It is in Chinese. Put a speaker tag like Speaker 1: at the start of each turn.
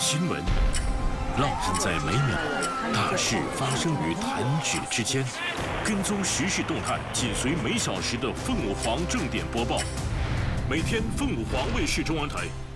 Speaker 1: 新闻，浪漫在每秒，大事发生于弹指之间。跟踪时事动态，紧随每小时的凤凰正点播报。每天，凤凰卫视中文台